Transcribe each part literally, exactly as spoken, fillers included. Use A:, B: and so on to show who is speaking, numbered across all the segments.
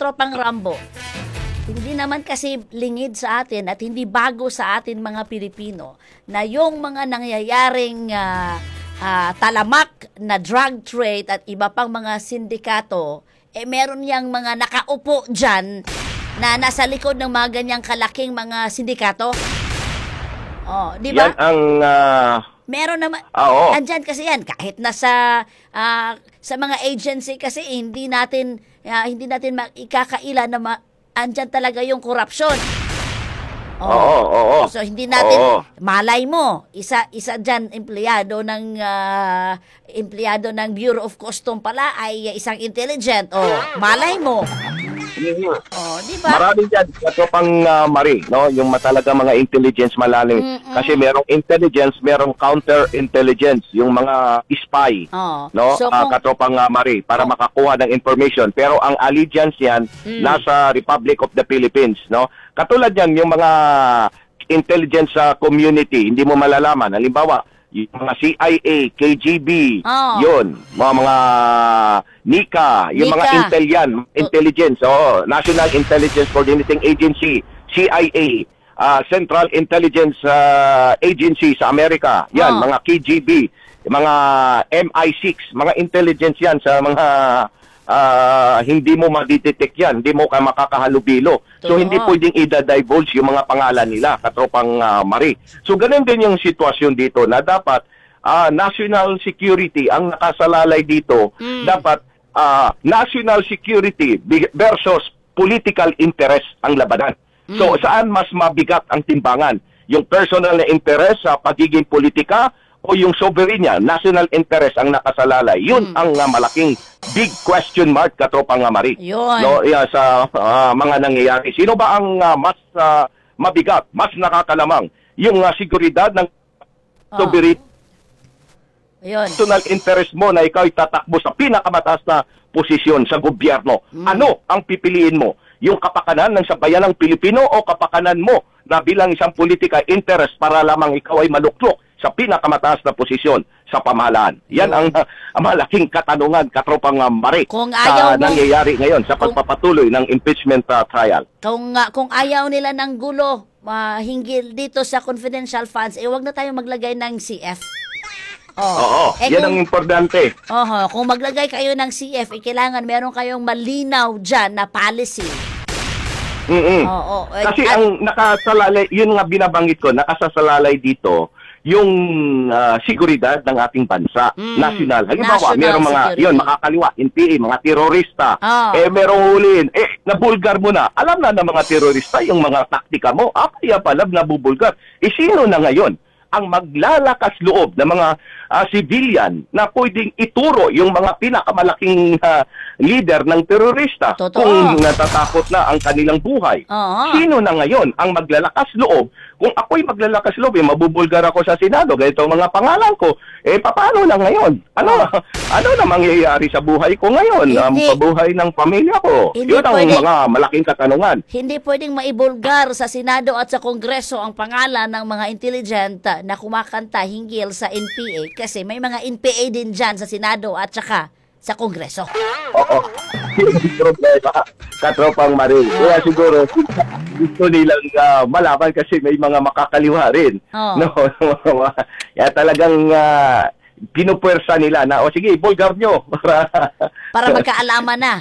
A: Katropang Rambo, hindi naman kasi lingid sa atin at hindi bago sa atin mga Pilipino na yung mga nangyayaring uh, uh, talamak na drug trade at iba pang mga sindikato, eh meron yang mga nakaupo dyan na nasa likod ng mga ganyang kalaking mga sindikato. Oh, di ba?
B: Yan ang uh,
A: meron naman.
B: Oo.
A: Andyan kasi yan kahit nasa uh, sa mga agency kasi hindi natin uh, hindi natin ikakaila na ma- andyan talaga yung korupsyon.
B: Oo, oo, oo.
A: So hindi natin
B: Oo.
A: malay mo, isa isa diyan empleyado ng uh, empleyado ng Bureau of Custom pala ay isang intelligent. Oh, malay mo. Oh, di ba?
B: Marami dyan, Katropang uh, Marie, no? Yung matalaga mga intelligence malalim.
A: Mm-mm.
B: Kasi merong intelligence, merong counter-intelligence, yung mga spy,
A: Oh.
B: no?
A: So,
B: Uh,
A: kung-
B: Katropang uh, Marie, para
A: Oh.
B: makakuha ng information. Pero ang allegiance yan,
A: Mm.
B: nasa Republic of the Philippines, no? Katulad yan, yung mga intelligence sa community, hindi mo malalaman. Halimbawa, yung mga C I A, K G B,
A: Oh.
B: yun, mga mga NICA, yung mga
A: NICA.
B: intel yan, intelligence, oh, National Intelligence Coordinating Agency, C I A, ah, Central Intelligence ah, Agency sa Amerika, yan,
A: Oh.
B: mga K G B, mga M I six, mga intelligence yan sa mga ah, hindi mo madidetect yan, hindi mo ka makakahalubilo. So,
A: Totoo.
B: hindi pwedeng i-divulge yung mga pangalan nila, Katropang ah, Marie. So, ganun din yung sitwasyon dito na dapat ah, national security ang nakasalalay dito.
A: Mm.
B: Dapat ah, national security bi- versus political interest ang labanan. So, saan mas mabigat ang timbangan? Yung personal na interest sa pagiging politika o yung sovereign national interest ang nakasalalay? Yun ang ah, malaking big question mark, Katropang Marie.
A: Yun.
B: No, yeah, sa ah, mga nangyayari. Sino ba ang ah, mas ah, mabigat, mas nakakalamang? Yung ah, seguridad ng
A: Oh.
B: sovereign
A: Ayun.
B: personal interest mo na ikaw tatakbo sa pinakamataas na posisyon sa gobyerno. Ano ang pipiliin mo? Yung kapakanan ng sabayan ng Pilipino o kapakanan mo na bilang isang politika interest para lamang ikaw ay maluklok sa pinakamataas na posisyon sa pamahalaan? Yan ang, uh, ang malaking katanungan, Katropang uh, Marie,
A: Kung ayaw
B: sa
A: mo-
B: nangyayari ngayon sa
A: Kung-
B: pagpapatuloy ng impeachment uh, trial.
A: Kung nga kung ayaw nila ng gulo, uh, hinggil dito sa confidential funds, eh wag na tayo maglagay ng C F.
B: Oo,
A: Eh,
B: yan
A: kung-
B: ang importante.
A: Oho, kung maglagay kayo ng C F, eh, kailangan meron kayong malinaw dyan na policy.
B: Mm-mm.
A: Oo. eh,
B: Kasi
A: at-
B: ang nakasalalay, yun nga binabanggit ko, nakasasalalay dito yung ah, seguridad ng ating bansa,
A: Mm,
B: national. Halimbawa,
A: national
B: merong mga,
A: security.
B: yun, makakaliwa, N P A, mga terorista,
A: Ah.
B: eh, merong huliin, eh, nabulgar mo na. Alam na ng mga terorista yung mga taktika mo, ah, kaya pala nabubulgar. Eh, sino na ngayon ang maglalakas loob ng mga ah, civilian na pwedeng ituro yung mga pinakamalaking ah, leader ng terorista
A: Totoo.
B: kung natatakot na ang kanilang buhay?
A: Oo.
B: Sino na ngayon ang maglalakas loob? Kung ako'y maglalakas loob, eh, mabubulgar ako sa Senado, ganito ang mga pangalan ko, eh, paano na ngayon? Ano, ano na mangyayari sa buhay ko ngayon? Ang
A: Hindi.
B: pabuhay ng pamilya ko?
A: Hindi
B: Yun ang
A: pwede.
B: mga malaking katanungan.
A: Hindi pwedeng maibulgar sa Senado at sa Kongreso ang pangalan ng mga intelligent uh, na kumakanta hinggil sa N P A kasi may mga N P A din dyan sa Senado at saka sa Kongreso.
B: Oo. Problema, Katropang Marie. Kaya siguro, gusto nilang ah, malaman kasi may mga makakaliwa rin.
A: Oo.
B: No? Kaya talagang uh, pinupwersa nila na, o sige, bulgar nyo. Para,
A: Para magkaalaman na.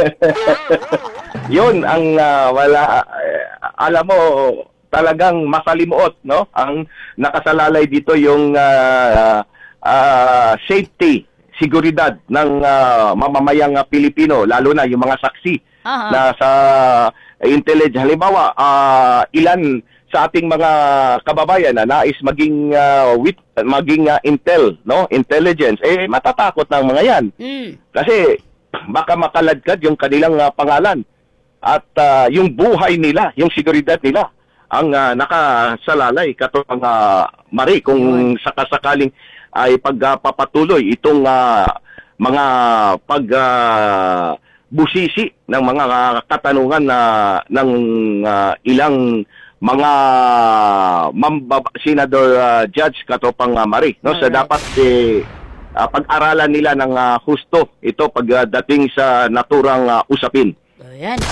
B: yun ang ah, wala, eh, alam mo, talagang masalimuot, no? Ang nakasalalay dito yung ah, ah, safety, seguridad ng ah, mamamayang ah, Pilipino, lalo na yung mga saksi
A: Aha.
B: na sa intelligence. Halimbawa, ah, ilan sa ating mga kababayan na nais maging ah, wit, maging ah, intel, no? Intelligence, eh matatakot ng mga yan.
A: Mm.
B: Kasi baka makaladkad yung kanilang ah, pangalan at ah, yung buhay nila, yung seguridad nila ang ah, nakasalalay, Katropang uh, Marie, kung sakasakaling ay pagpapatuloy itong ah, mga pag ah, busisi ng mga ah, katanungan na ng ah, ilang mga mambaba, Senador ah, Judge Katropang uh, Marie, no? So
A: Alright.
B: dapat eh, ah, pag-aralan nila ng ah, husto ito pagdating sa naturang ah, usapin.
A: Ayan.